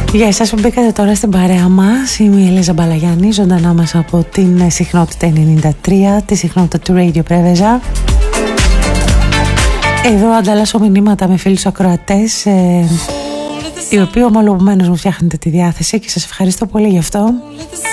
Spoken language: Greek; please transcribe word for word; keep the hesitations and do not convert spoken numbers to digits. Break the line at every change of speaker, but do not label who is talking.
Για εσάς που μπήκατε τώρα στην παρέα μας, είμαι η Ελίζα Μπαλαγιάννη, ζωντανά μας από την συχνότητα ενενήντα τρία, τη συχνότητα του Radio Preveza. Εδώ ανταλλάσσω μηνύματα με φίλους ακροατές, ε, οι οποίοι ομολογουμένως μου φτιάχνετε τη διάθεση και σας ευχαριστώ πολύ γι' αυτό.